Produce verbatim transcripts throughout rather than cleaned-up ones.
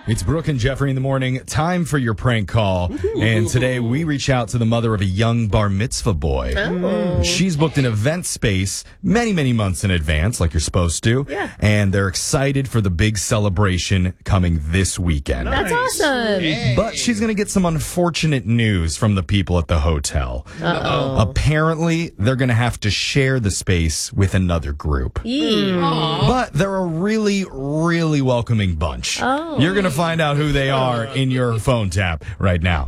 It's Brooke and Jeffrey in the morning. Time for your prank call. And today we reach out to the mother of a young bar mitzvah boy. Oh. She's booked an event space many, many months in advance, like you're supposed to. Yeah. And they're excited for the big celebration coming this weekend. That's awesome. Yay. But she's going to get some unfortunate news from the people at the hotel. Uh-oh. Apparently, they're going to have to share the space with another group. Yee. But they're a really, really welcoming bunch. Oh. You're going to find out who they are in your phone tap right now.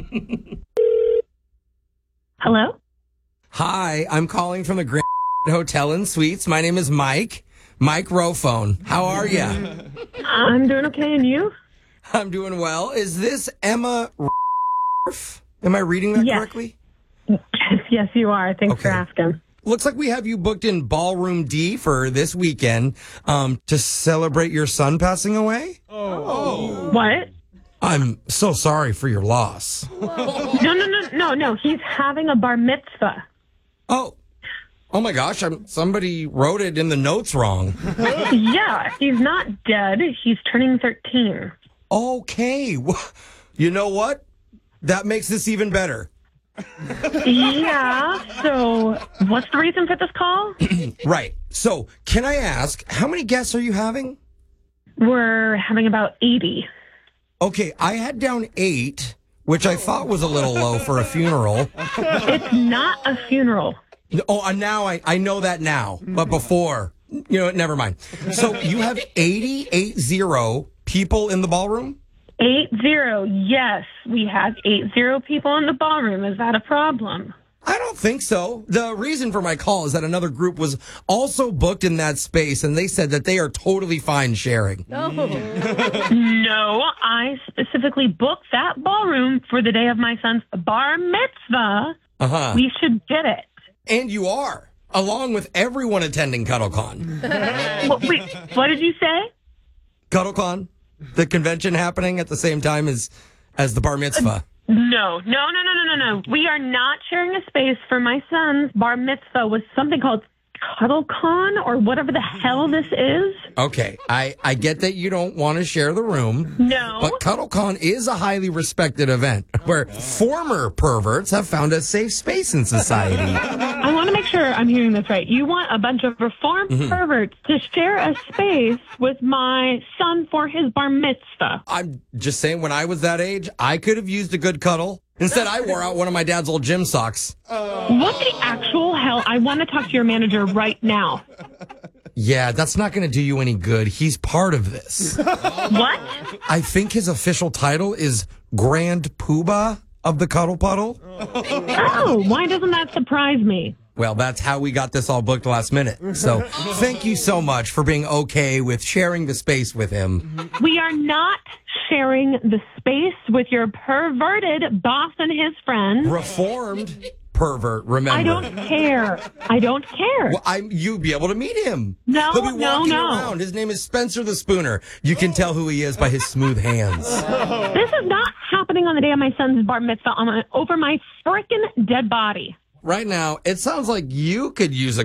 Hello? Hi, I'm calling from the Grand Hotel and Suites. My name is Mike. Mike Rofone. How are you? I'm doing okay, and you? I'm doing well. Is this Emma? Am I reading that Yes. correctly? Yes, you are. Thanks for Okay. asking. Looks like we have you booked in Ballroom D for this weekend um, to celebrate your son passing away. What? I'm so sorry for your loss. No, no, no, no, no. He's having a bar mitzvah. Oh, oh my gosh! I'm, somebody wrote it in the notes wrong. Yeah, he's not dead. He's turning thirteen. Okay, Wh- you know what? That makes this even better. Yeah, so what's the reason for this call? Right. So, can I ask, how many guests are you having? We're having about eighty. Okay, I had down eight, which I thought was a little low for a funeral. It's not a funeral. Oh, and now I, I know that now, but before, you know, what, never mind. So you have eighty, eight zero people in the ballroom? Eight zero. Yes, we have eight zero people in the ballroom. Is that a problem? I don't think so. The reason for my call is that another group was also booked in that space, and they said that they are totally fine sharing. No, I specifically booked that ballroom for the day of my son's bar mitzvah. Uh-huh. We should get it. And you are, along with everyone attending CuddleCon. What, wait, what did you say? CuddleCon, the convention happening at the same time as as the bar mitzvah. No, no, no, no, no, no, no. We are not sharing a space for my son's bar mitzvah with something called CuddleCon or whatever the hell this is. Okay, I, I get that you don't want to share the room. No. But CuddleCon is a highly respected event where former perverts have found a safe space in society. I want to make sure I'm hearing this right. You want a bunch of reformed perverts to share a space with my son for his bar mitzvah. I'm just saying, when I was that age, I could have used a good cuddle. Instead, I wore out one of my dad's old gym socks. What the actual hell? I want to talk to your manager right now. Yeah, that's not going to do you any good. He's part of this. What? I think his official title is Grand Poobah of the Cuddle Puddle. Oh, why doesn't that surprise me? Well, that's how we got this all booked last minute. So thank you so much for being okay with sharing the space with him. We are not sharing the space with your perverted boss and his friends. Reformed pervert, remember. I don't care. I don't care. Well, I'm, you'd be able to meet him. No, He'll be no, walking no. around. His name is Spencer the Spooner. You can tell who he is by his smooth hands. This is not happening on the day of my son's bar mitzvah on my, over my frickin' dead body. Right now, it sounds like you could use a